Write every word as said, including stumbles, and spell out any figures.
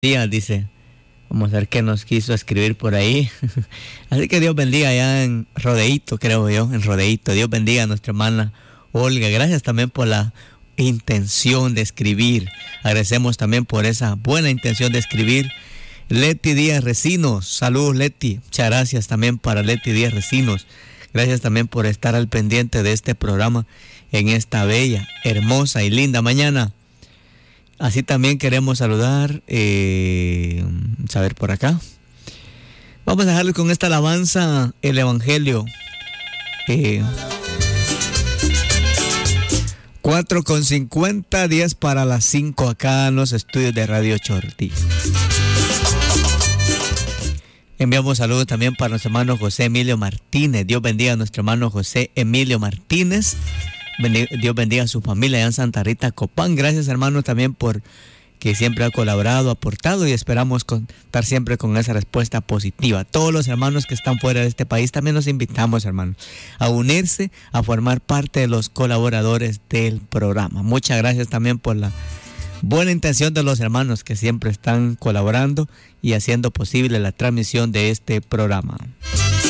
días, dice. Vamos a ver qué nos quiso escribir por ahí. Así que Dios bendiga allá en Rodeito, creo yo, en Rodeito. Dios bendiga a nuestra hermana Olga. Gracias también por la intención de escribir. Agradecemos también por esa buena intención de escribir. Leti Díaz Recinos, saludos Leti. Muchas gracias también para Leti Díaz Recinos. Gracias también por estar al pendiente de este programa en esta bella, hermosa y linda mañana. Así también queremos saludar, eh, saber por acá. Vamos a dejarles con esta alabanza, el Evangelio. Eh, cuatro con cincuenta, diez para las cinco acá en los estudios de Radio Chortí. Enviamos saludos también para nuestro hermano José Emilio Martínez. Dios bendiga a nuestro hermano José Emilio Martínez. Dios bendiga a su familia allá en Santa Rita, Copán. Gracias, hermano, también por que siempre ha colaborado, aportado, y esperamos contar siempre con esa respuesta positiva. Todos los hermanos que están fuera de este país también los invitamos, hermanos, a unirse, a formar parte de los colaboradores del programa. Muchas gracias también por la buena intención de los hermanos que siempre están colaborando y haciendo posible la transmisión de este programa.